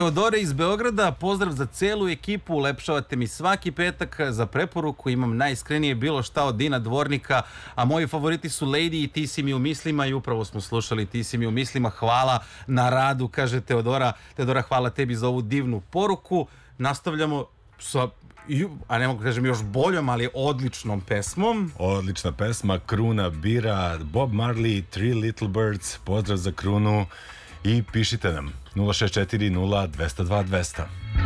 Teodore iz Beograda, pozdrav za celu ekipu, ulepšavate mi svaki petak. Za preporuku imam najiskrenije bilo šta od Dina Dvornika, a moji favoriti su Lady i Ti si mi u mislima i upravo smo slušali Ti si mi u mislima. Hvala na radu, kaže Teodora. Teodora, hvala tebi za ovu divnu poruku. Nastavljamo sa, a ne mogu kažem još boljom, ali odličnom pesmom. Odlična pesma, Kruna bira, Bob Marley, Three Little Birds, pozdrav za Krunu i pišite nam 064 02 202 200.